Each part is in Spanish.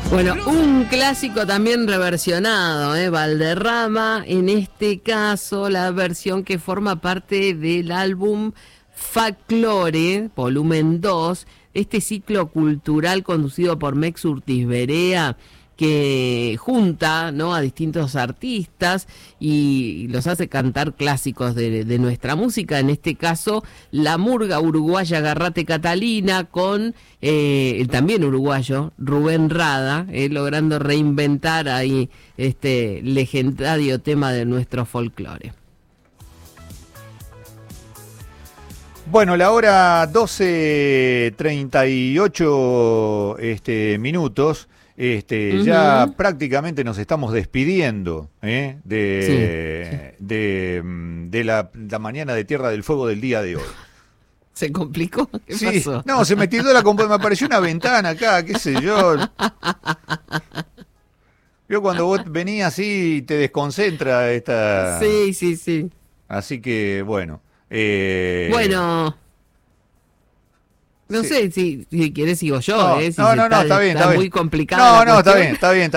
Bueno, un clásico también reversionado, Valderrama, en este caso la versión que forma parte del álbum Folklore, volumen 2, este ciclo cultural conducido por Mex Urtiz Berea, que junta, ¿no?, a distintos artistas y los hace cantar clásicos de nuestra música, en este caso la murga uruguaya Garrate Catalina con el también uruguayo Rubén Rada, logrando reinventar ahí este legendario tema de nuestro folclore. Bueno, la hora 12:38 minutos. Ya prácticamente nos estamos despidiendo de la mañana de Tierra del Fuego del día de hoy. ¿Se complicó? ¿Qué pasó? No, se me tiró me apareció una ventana acá, qué sé yo. Yo cuando vos venís así te desconcentra esta... Sí. Así que, bueno. No sé, si querés sigo yo, No, está bien. Muy complicado. No, está bien.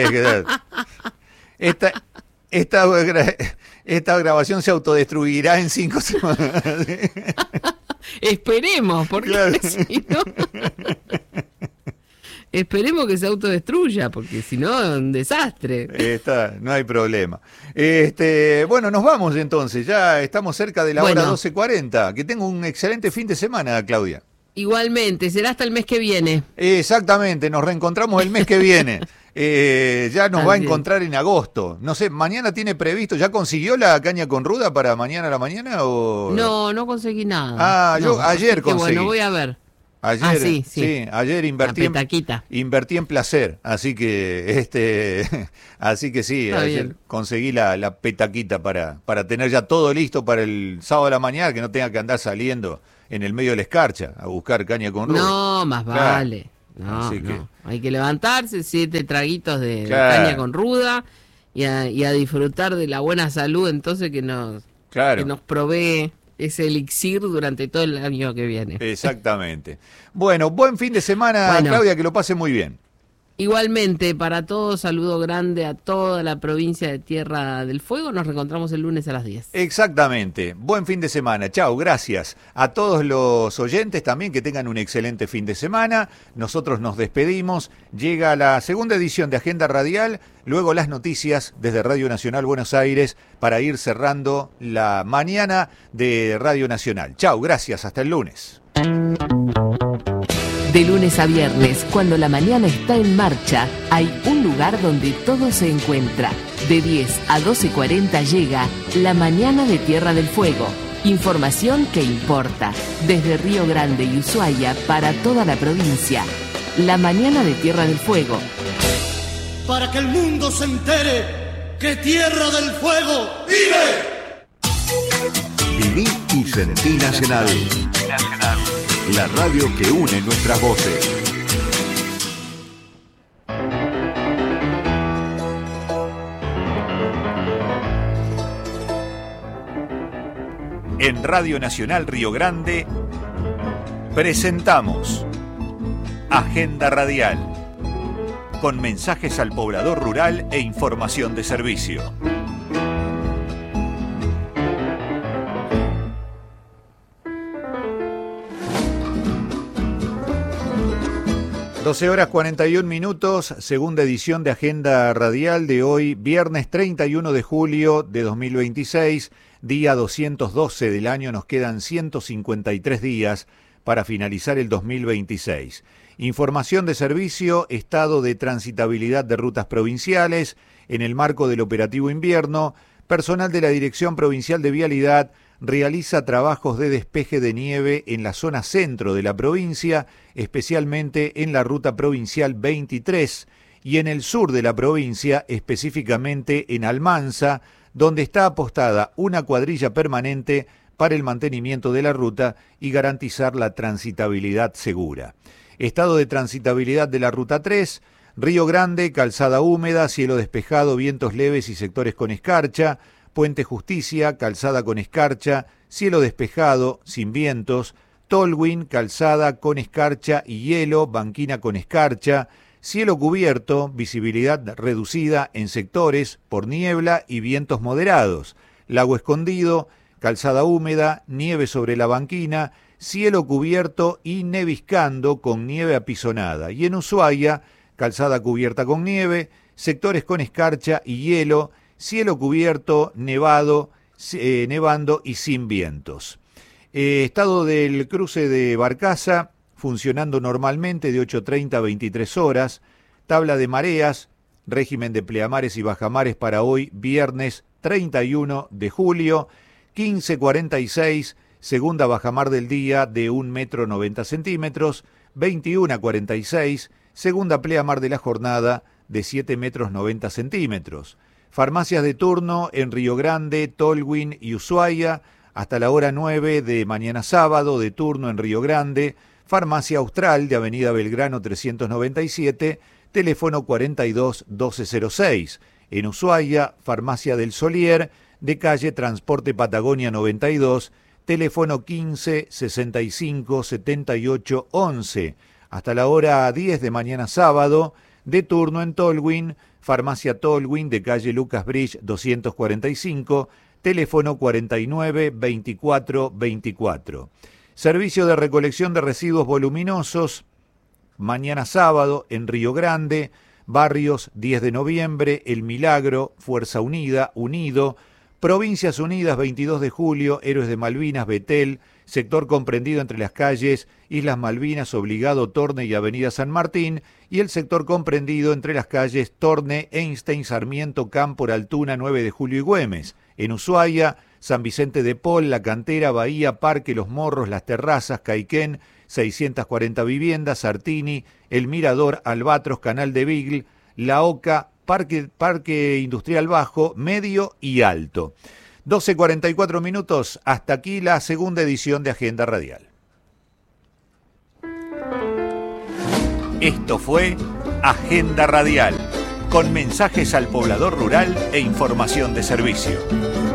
Esta grabación se autodestruirá en 5 semanas. Esperemos, porque claro. Si no... Esperemos que se autodestruya, porque si no es un desastre. No hay problema. Bueno, nos vamos entonces, ya estamos cerca de la hora 12:40. Que tenga un excelente fin de semana, Claudia. Igualmente, será hasta el mes que viene. Exactamente, nos reencontramos el mes que viene. Ya nos va a encontrar en agosto. No sé, mañana tiene previsto, ¿ya consiguió la caña con ruda para mañana a la mañana? O... No conseguí nada. Yo ayer conseguí. Bueno, voy a ver. Ayer, ayer invertí en placer, así que sí, ayer conseguí la petaquita para tener ya todo listo para el sábado de la mañana, que no tenga que andar saliendo en el medio de la escarcha a buscar caña con ruda. No, más vale. No. Hay que levantarse, 7 traguitos de caña con ruda y a disfrutar de la buena salud entonces que nos provee ese elixir durante todo el año que viene. Exactamente. Bueno, buen fin de semana, Claudia, que lo pase muy bien. Igualmente, para todos, saludo grande a toda la provincia de Tierra del Fuego. Nos reencontramos el lunes a las 10. Exactamente. Buen fin de semana. Chao, gracias. A todos los oyentes también que tengan un excelente fin de semana. Nosotros nos despedimos. Llega la segunda edición de Agenda Radial, luego las noticias desde Radio Nacional Buenos Aires para ir cerrando la mañana de Radio Nacional. Chao, gracias. Hasta el lunes. De lunes a viernes, cuando la mañana está en marcha, hay un lugar donde todo se encuentra. De 10 a 12:40 llega La Mañana de Tierra del Fuego. Información que importa. Desde Río Grande y Ushuaia para toda la provincia. La Mañana de Tierra del Fuego. Para que el mundo se entere que Tierra del Fuego vive. Viví y sentí Nacional. La radio que une nuestras voces. En Radio Nacional Río Grande presentamos Agenda Radial, con mensajes al poblador rural e información de servicio. 12:41, segunda edición de Agenda Radial de hoy, viernes 31 de julio de 2026, día 212 del año. Nos quedan 153 días para finalizar el 2026. Información de servicio, estado de transitabilidad de rutas provinciales, en el marco del operativo invierno, personal de la Dirección Provincial de Vialidad realiza trabajos de despeje de nieve en la zona centro de la provincia, especialmente en la ruta provincial 23 y en el sur de la provincia, específicamente en Almanza, donde está apostada una cuadrilla permanente para el mantenimiento de la ruta y garantizar la transitabilidad segura. Estado de transitabilidad de la ruta 3, Río Grande, calzada húmeda, cielo despejado, vientos leves y sectores con escarcha. Puente Justicia, calzada con escarcha, cielo despejado, sin vientos. Tolwyn, calzada con escarcha y hielo, banquina con escarcha, cielo cubierto, visibilidad reducida en sectores por niebla y vientos moderados, Lago Escondido, calzada húmeda, nieve sobre la banquina, cielo cubierto y neviscando con nieve apisonada. Y en Ushuaia, calzada cubierta con nieve, sectores con escarcha y hielo, cielo cubierto, nevando y sin vientos. Estado del cruce de Barcaza, funcionando normalmente de 8:30 a 23 horas. Tabla de mareas, régimen de pleamares y bajamares para hoy, viernes 31 de julio, 15:46, segunda bajamar del día de 1,90 m, 21:46, segunda pleamar de la jornada de 7,90 m. Farmacias de turno en Río Grande, Tolwyn y Ushuaia, hasta la hora 9 de mañana sábado, de turno en Río Grande. Farmacia Austral de Avenida Belgrano 397, teléfono 42 1206. En Ushuaia, Farmacia del Solier, de calle Transporte Patagonia 92, teléfono 15 65 78 11. Hasta la hora 10 de mañana sábado, de turno en Tolwyn, Farmacia Tolwyn de calle Lucas Bridge 245, teléfono 49 24 24. Servicio de recolección de residuos voluminosos, mañana sábado en Río Grande, Barrios 10 de noviembre, El Milagro, Fuerza Unida, Unido, Provincias Unidas 22 de julio, Héroes de Malvinas, Betel, sector comprendido entre las calles Islas Malvinas, Obligado, Torne y Avenida San Martín, y el sector comprendido entre las calles Torne, Einstein, Sarmiento, Cámpora, Altuna, 9 de julio y Güemes. En Ushuaia, San Vicente de Paul, La Cantera, Bahía, Parque, Los Morros, Las Terrazas, Caiquén, 640 viviendas, Sartini, El Mirador, Albatros, Canal de Beagle, La Oca, Parque Industrial Bajo, Medio y Alto. 12:44 minutos, hasta aquí la segunda edición de Agenda Radial. Esto fue Agenda Radial, con mensajes al poblador rural e información de servicio.